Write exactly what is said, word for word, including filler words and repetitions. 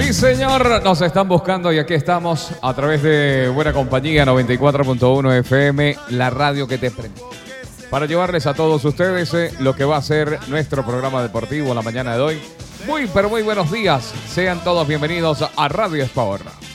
Sí, señor, nos están buscando y aquí estamos a través de Buena Compañía noventa y cuatro punto uno F M, la radio que te prende. Para llevarles a todos ustedes eh, lo que va a ser nuestro programa deportivo en la mañana de hoy. Muy, pero muy buenos días. Sean todos bienvenidos a Radio Sport.